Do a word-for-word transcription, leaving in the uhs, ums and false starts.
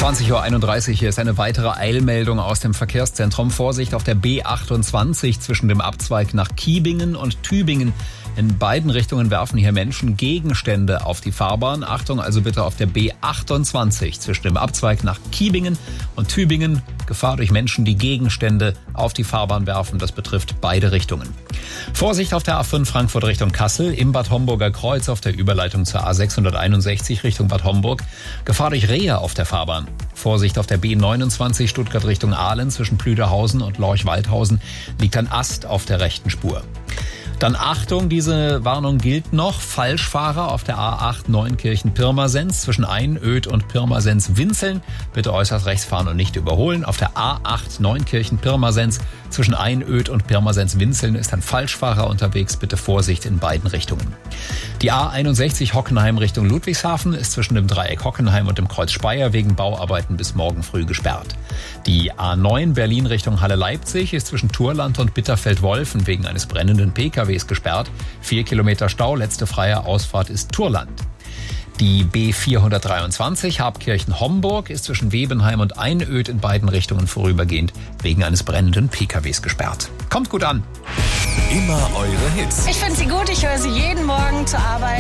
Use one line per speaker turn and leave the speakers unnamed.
zwanzig Uhr einunddreißig, hier ist eine weitere Eilmeldung aus dem Verkehrszentrum. Vorsicht auf der B achtundzwanzig zwischen dem Abzweig nach Kiebingen und Tübingen. In beiden Richtungen werfen hier Menschen Gegenstände auf die Fahrbahn. Achtung also bitte auf der B achtundzwanzig zwischen dem Abzweig nach Kiebingen und Tübingen. Gefahr durch Menschen, die Gegenstände auf die Fahrbahn werfen. Das betrifft beide Richtungen. Vorsicht auf der A fünf Frankfurt Richtung Kassel, im Bad Homburger Kreuz auf der Überleitung zur A sechshunderteinundsechzig Richtung Bad Homburg. Gefahr durch Rehe auf der Fahrbahn. Vorsicht auf der B neunundzwanzig Stuttgart Richtung Aalen zwischen Plüderhausen und Lorch-Waldhausen liegt ein Ast auf der rechten Spur. Dann Achtung, diese Warnung gilt noch. Falschfahrer auf der A acht Neunkirchen-Pirmasens zwischen Einöd und Pirmasens-Winzeln. Bitte äußerst rechts fahren und nicht überholen. Auf der A acht Neunkirchen-Pirmasens zwischen Einöd und Pirmasens-Winzeln ist ein Falschfahrer unterwegs. Bitte Vorsicht in beiden Richtungen. Die A einundsechzig Hockenheim Richtung Ludwigshafen ist zwischen dem Dreieck Hockenheim und dem Kreuz Speyer wegen Bauarbeiten bis morgen früh gesperrt. Die A neun Berlin Richtung Halle-Leipzig ist zwischen Turland und Bitterfeld-Wolfen wegen eines brennenden P K Ws gesperrt. Vier Kilometer Stau, letzte freie Ausfahrt ist Turland. Die B vierhundertdreiundzwanzig Habkirchen-Homburg ist zwischen Webenheim und Einöd in beiden Richtungen vorübergehend wegen eines brennenden P K Ws gesperrt. Kommt gut an.
Immer eure Hits.
Ich finde sie gut, ich höre sie jeden Morgen zur Arbeit.